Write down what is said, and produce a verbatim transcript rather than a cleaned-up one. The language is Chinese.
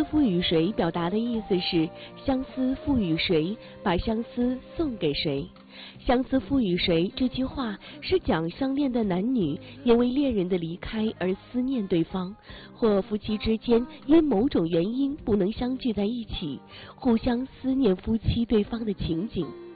思赋予谁表达的意思是相思赋予谁，把相思送给谁。相思赋予谁这句话是讲相恋的男女因为恋人的离开而思念对方，或夫妻之间因某种原因不能相聚在一起，互相思念夫妻对方的情景。